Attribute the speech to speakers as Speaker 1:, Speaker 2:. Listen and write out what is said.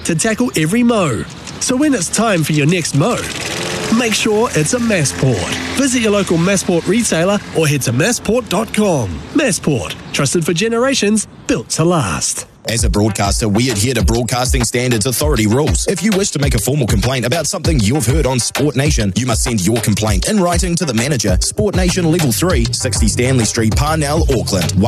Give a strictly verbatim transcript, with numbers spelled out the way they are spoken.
Speaker 1: to tackle every mow. So when it's time for your next mow, make sure it's a Massport. Visit your local Massport retailer or head to massport dot com. Massport, trusted for generations, built to last.
Speaker 2: As a broadcaster, we adhere to Broadcasting Standards Authority rules. If you wish to make a formal complaint about something you've heard on Sport Nation, you must send your complaint in writing to the manager, Sport Nation Level three, sixty Stanley Street, Parnell, Auckland.